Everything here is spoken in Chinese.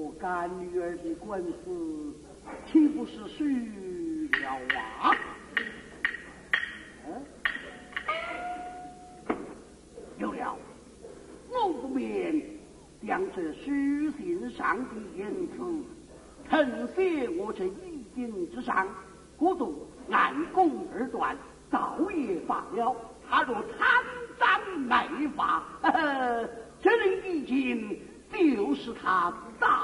我干女儿的官司，岂不是虚了啊？有了，我不免将这书信上的言辞誊写我这衣襟之上，孤独按弓而断，造业罢了。他若贪赃卖法，这人一经就是他大